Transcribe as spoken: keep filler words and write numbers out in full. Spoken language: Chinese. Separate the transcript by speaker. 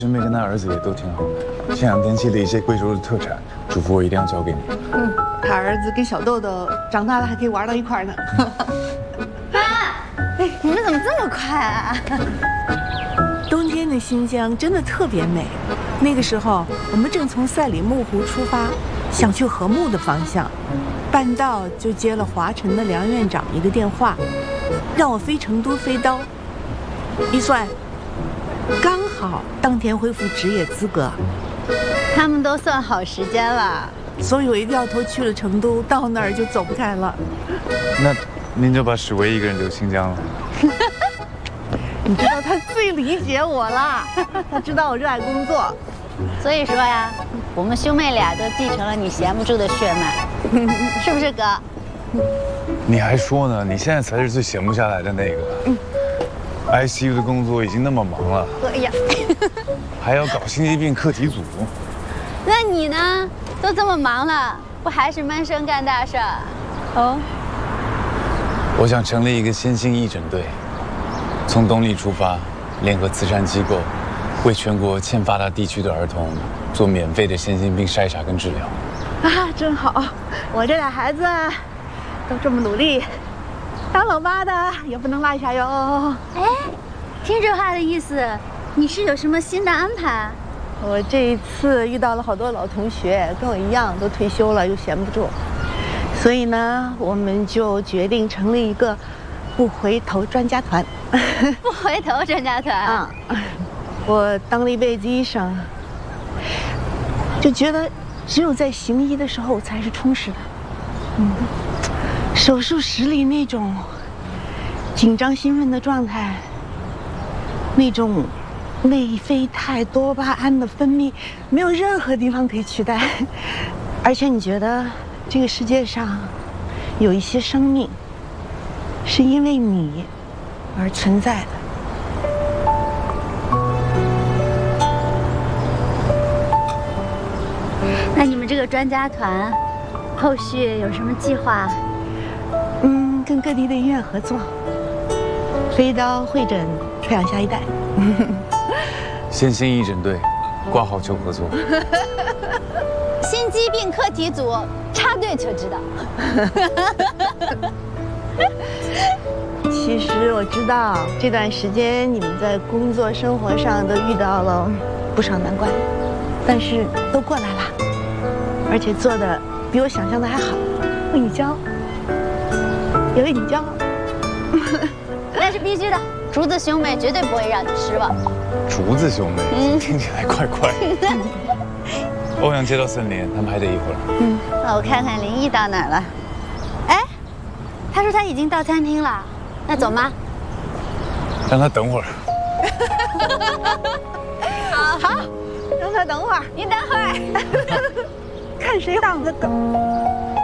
Speaker 1: 师妹跟她儿子也都挺好的，现养电器的一些贵州的特产，嘱咐我一定要交给你。
Speaker 2: 嗯，他儿子跟小豆豆长大了还可以玩到一块儿呢。
Speaker 3: 妈，哎，你们怎么这么快啊？
Speaker 2: 冬天的新疆真的特别美。那个时候，我们正从赛里木湖出发，想去禾木的方向，半道就接了华晨的梁院长一个电话，让我飞成都飞刀。一算，刚好当天恢复职业资格。
Speaker 3: 他们都算好时间了，
Speaker 2: 所以我一掉头去了成都，到那儿就走不开了。
Speaker 1: 那您就把史维一个人留新疆了。
Speaker 2: 你知道他最理解我了，他知道我热爱工作。
Speaker 3: 所以说呀，我们兄妹俩都继承了你闲不住的血脉，是不是哥？
Speaker 1: 你还说呢？你现在才是最闲不下来的那个。嗯、I C U 的工作已经那么忙了，
Speaker 3: 哎呀，
Speaker 1: 还要搞心肌病课题组。
Speaker 3: 那你呢？都这么忙了，不还是闷声干大事儿？哦，
Speaker 1: 我想成立一个先心义诊队，从东丽出发，联合慈善机构，为全国欠发达地区的儿童做免费的先心病筛查跟治疗。
Speaker 2: 啊，真好！我这俩孩子都这么努力，当老妈的也不能落下哟。
Speaker 3: 哎，听这话的意思，你是有什么新的安排？
Speaker 2: 我这一次遇到了好多老同学，跟我一样都退休了，又闲不住，所以呢，我们就决定成立一个不回头专家团。
Speaker 3: 不回头专家团啊！
Speaker 2: 我当了一辈子医生，就觉得只有在行医的时候才是充实的。嗯，手术室里那种紧张兴奋的状态，那种内啡肽、多巴胺的分泌，没有任何地方可以取代。而且你觉得这个世界上有一些生命是因为你而存在的。
Speaker 3: 那你们这个专家团后续有什么计划？
Speaker 2: 嗯，跟各地的医院合作，飞刀会诊，培养下一代。
Speaker 1: 先心义诊队，挂号求合作。
Speaker 3: 心肌病课题组插队求指导。
Speaker 2: 其实我知道这段时间你们在工作生活上都遇到了不少难关，但是都过来了，而且做的比我想象的还好。为你骄傲，也为你骄傲。
Speaker 3: 那是必须的，竹子兄妹绝对不会让你失望。
Speaker 1: 竹子兄妹，嗯，听起来怪怪的。欧阳接到森林，他们还得一会儿。
Speaker 3: 嗯，那我看看林毅到哪儿了。哎，他说他已经到餐厅了，那走吗？
Speaker 1: 让他等会儿。
Speaker 2: 好，好，让他等会儿。
Speaker 3: 你等会儿。
Speaker 2: 看谁让他等。